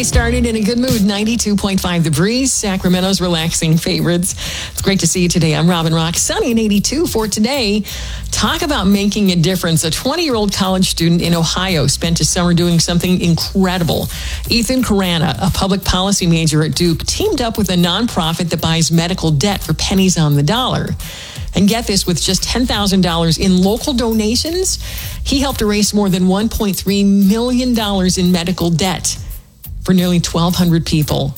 day started in a good mood. 92.5 The Breeze, Sacramento's relaxing favorites. It's great to see you today. I'm Robin Rock. Sunny and 82 for today. Talk about making a difference. A 20-year-old college student in Ohio spent a summer doing something incredible. Ethan Carana, a public policy major at Duke, teamed up with a nonprofit that buys medical debt for pennies on the dollar. And get this, with just $10,000 in local donations, he helped erase more than $1.3 million in medical debt for nearly 1,200 people.